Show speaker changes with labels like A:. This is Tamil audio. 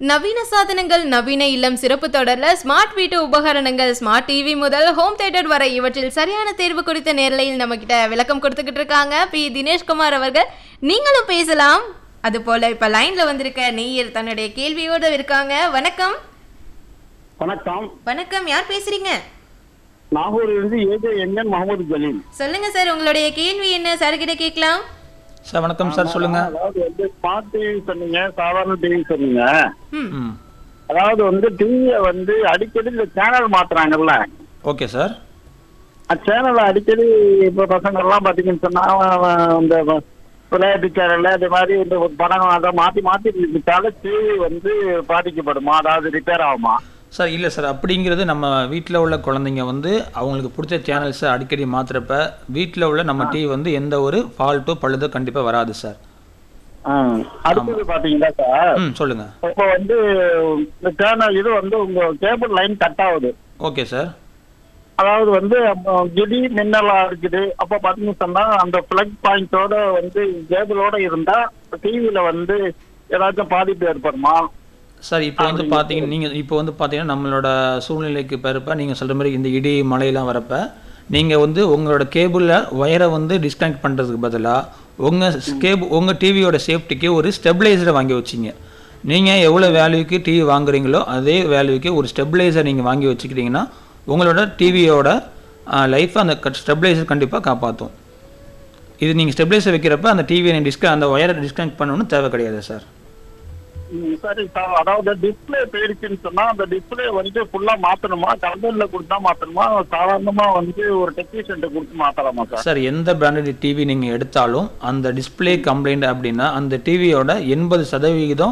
A: நவீன சாதனங்கள் நவீன இல்லம் சிறப்பு தொடர்ல ஸ்மார்ட் வீட்டு உபகரணங்கள் ஸ்மார்ட் டிவி முதல் ஹோம் தியேட்டர் வரை இவற்றில் சரியான தேர்வு குறித்த நேரலையில் நம்ம கிட்ட விளக்கம் கொடுத்துக்கிட்டு இருக்காங்க பி தினேஷ்குமார் அவர்கள். நீங்களும் பேசலாம். அது போல இப்ப லைன்ல வந்திருக்க நேயர் தன்னுடைய கேள்வியோட இருக்காங்க. வணக்கம்.
B: வணக்கம்.
A: வணக்கம், யார் பேசுறீங்க?
B: நாகூரிலிருந்து ஏஜே முகமது ஜலீல்.
A: சொல்லுங்க சார், உங்களுடைய கேள்வி என்ன சார் கிட்ட கேட்கலாம்.
C: சார் வணக்கம் சார், சொல்லுங்க.
B: அதாவது வந்து ஸ்மார்ட் டிவி சொன்னீங்க, சாதாரண டிவி சொன்னீங்க.
C: ம்
B: அதாவது வந்து டிவியை வந்து அடிக்கடி இந்த சேனல் மாத்துறாங்கல்ல.
C: Okay sir.
B: சேனலை அடிக்கடி இப்போ பசங்க எல்லாம் பாத்தீங்கன்னு சொன்னா இந்த விளையாட்டு சேனல்ல இது மாதிரி இந்த படம் அதை மாத்தி மாத்தி இருந்துட்டால டிவி வந்து பாதிக்கப்படுமா, அதாவது ரிப்பேர் ஆகுமா?
C: சார் இல்லை சார், அப்படிங்கிறது நம்ம வீட்டில் உள்ள குழந்தைங்க வந்து அவங்களுக்கு பிடிச்ச சேனல்ஸை அடிக்கடி மாற்றுறப்ப வீட்டில் உள்ள நம்ம டிவி வந்து எந்த ஒரு ஃபால்ட்டோ பழுதோ கண்டிப்பாக வராது சார்.
B: அடுத்தது பாத்தீங்கன்னா சார்,
C: சொல்லுங்க.
B: இப்போ வந்து இந்த சேனல் இது வந்து உங்க கேபிள் லைன் கட் ஆகுது.
C: Okay sir.
B: அதாவது வந்து இடி மின்னலா இருக்குது. அப்ப பாத்தீங்கன்னு சொன்னா அந்த பிளக் பாயிண்டோட வந்து கேபிளோட இருந்தா டிவியில வந்து ஏதாச்சும் பாதிப்பு ஏற்படுமா?
C: சார் இப்போ வந்து பார்த்தீங்கன்னா நீங்கள் இப்போ வந்து பார்த்தீங்கன்னா நம்மளோட சூழ்நிலைக்கு பிறப்ப நீங்கள் சொல்கிற மாதிரி இந்த இடி மழையெல்லாம் வரப்ப நீங்கள் வந்து உங்களோட கேபிளில் ஒயரை வந்து டிஸ்கனெக்ட் பண்ணுறதுக்கு பதிலாக உங்கள் டிவியோட சேஃப்டிக்கு ஒரு ஸ்டெபிளைசரை வாங்கி வச்சிங்க. நீங்கள் எவ்வளோ வேல்யூக்கு டிவி வாங்குறீங்களோ அதே வேல்யூக்கு ஒரு ஸ்டெபிளைசர் நீங்கள் வாங்கி வச்சுக்கிட்டிங்கன்னா உங்களோட டிவியோட லைஃப்பை அந்த ஸ்டெபிளைசர் கண்டிப்பாக காப்பாற்றும். இது நீங்கள் ஸ்டெபிளைசர் வைக்கிறப்ப அந்த டிவியை அந்த ஒயரை டிஸ்கனெக்ட் பண்ணணும்னு தேவை கிடையாது சார்.
B: சரி சார், அதாவது டிஸ்பிளே போயிடுச்சுன்னு சொன்னா அந்த டிஸ்பிளே வந்து ஃபுல்லா மாத்தணுமா, கம்பெனில கொடுத்தா மாத்தணுமா, சாதாரணமா வந்து ஒரு டெக்னீஷியன் கொடுத்து மாத்தலாமா சார்?
C: சார் எந்த பிராண்டட் டிவி நீங்கள் எடுத்தாலும் அந்த டிஸ்பிளே கம்ப்ளைண்ட் அப்படின்னா அந்த டிவியோட 80%